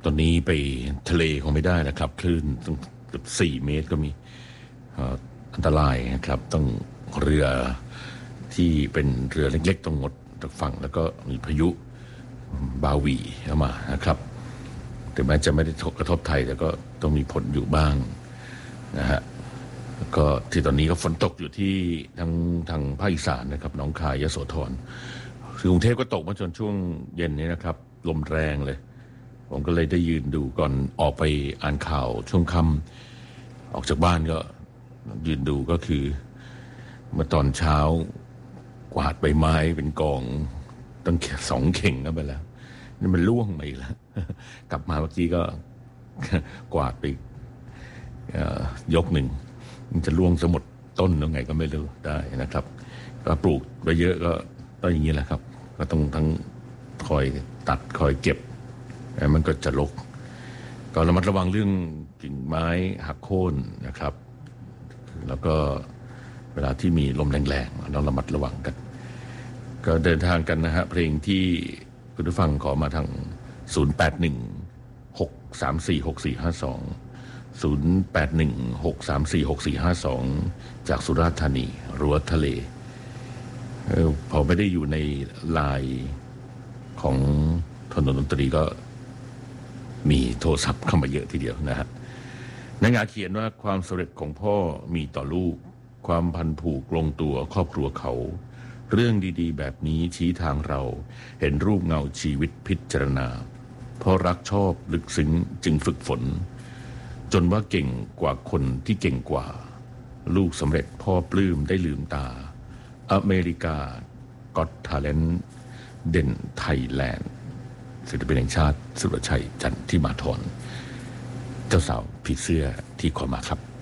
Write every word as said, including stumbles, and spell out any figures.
อนนี้ไปทะเลคงไม่ได้นะครับคลื่นตั้งเกือบสี่เมตรก็มีอันตรายนะครับต้องเรือที่เป็นเรือเล็กๆต้องงดจากฝั่งแล้วก็มีพายุบาวีเข้ามานะครับแต่แม้จะไม่ได้กระทบไทยแต่ก็ต้องมีผลอยู่บ้างนะฮะก็ที่ตอนนี้ก็ฝนตกอยู่ที่ทางทางภาคอีสานนะครับหนองคายยโสธรกรุงเทพก็ตกมาจนช่วงเย็นนี้นะครับลมแรงเลยผมก็เลยได้ยืนดูก่อนออกไปอ่านข่าวช่วงค่ำออกจากบ้านก็ยืนดูก็คือเมื่อตอนเช้ากวาดใบไม้เป็นกองตั้งสองเข่งก็ไปแล้วนี่มันล่วงไปแล้วกลับมาเมื่อกี้ก็กวาดไปยกหนึ่งมันจะล่วงสมดต้นยังไงก็ไม่รู้ได้นะครับก็ปลูกไปเยอะก็ต้องอย่างนี้แหละครับก็ต้องทั้งคอยตัดคอยเก็บมันก็จะรกก็ระมัดระวังเรื่องกิ่งไม้หักโค่นนะครับแล้วก็เวลาที่มีลมแรงๆเราระมัดระวังกันก็เดินทางกันนะฮะเพลงที่คุณผู้ฟังขอมาทางศูนย์ แปด หนึ่ง หก สาม สี่ หก สี่ ห้า สอง ศูนย์ แปด หนึ่ง หก สาม สี่ หก สี่ ห้า สองจากสุราษฎร์ธานีรั้วทะเลเออพอไม่ได้อยู่ในลายของถนนดนตรีก็มีโทรศัพท์เข้ามาเยอะทีเดียวนะฮะในงานเขียนว่าความสำเร็จของพ่อมีต่อลูกความพันผูกลงตัวครอบครัวเขาเรื่องดีๆแบบนี้ชี้ทางเราเห็นรูปเงาชีวิตพิจารณาเพราะรักชอบลึกซึ้งจึงฝึกฝนจนว่าเก่งกว่าคนที่เก่งกว่าลูกสำเร็จพ่อปลื้มได้ลืมตาอเมริกาก็อตทาเลนต์เด่นไทยแลนด์ศิลปินแห่งชาติสุรชัยจันทิมาธรเจ้าสาวผีเสื้อที่ขอมาครับ